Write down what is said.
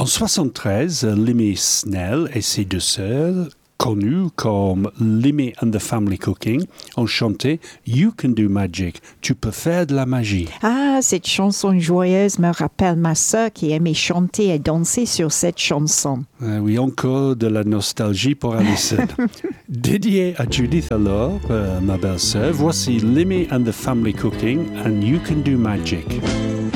En 73, Limmy Snell et ses deux sœurs, connues comme Limmy and the Family Cooking, ont chanté « You can do magic », « Tu peux faire de la magie ». Ah, cette chanson joyeuse me rappelle ma sœur qui aimait chanter et danser sur cette chanson. Oui, encore de la nostalgie pour Alison. Dédié à Judith alors, ma belle-sœur, voici Limmy and the Family Cooking and You Can Do Magic.